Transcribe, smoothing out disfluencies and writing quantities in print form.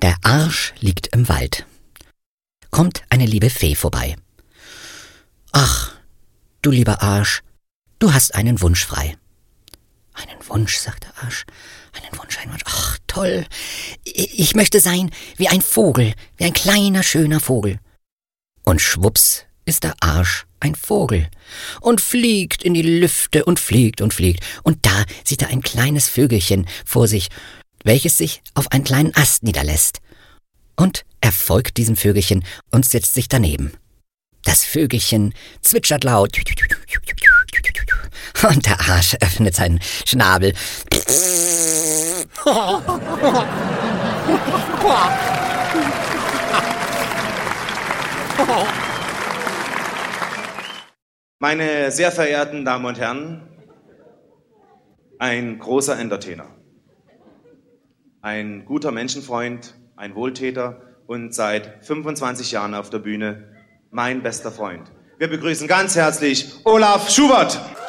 Der Arsch liegt im Wald. Kommt eine liebe Fee vorbei. »Ach, du lieber Arsch, du hast einen Wunsch frei.« »Einen Wunsch«, sagt der Arsch. »Einen Wunsch, einen Wunsch. Ach, toll. Ich möchte sein wie ein Vogel, wie ein kleiner, schöner Vogel.« Und schwupps ist der Arsch ein Vogel und fliegt in die Lüfte und fliegt und fliegt. Und da sieht er ein kleines Vögelchen vor sich, welches sich auf einen kleinen Ast niederlässt. Und er folgt diesem Vögelchen und setzt sich daneben. Das Vögelchen zwitschert laut. Und der Arsch öffnet seinen Schnabel. Meine sehr verehrten Damen und Herren, ein großer Entertainer, ein guter Menschenfreund, ein Wohltäter und seit 25 Jahren auf der Bühne mein bester Freund. Wir begrüßen ganz herzlich Olaf Schubert.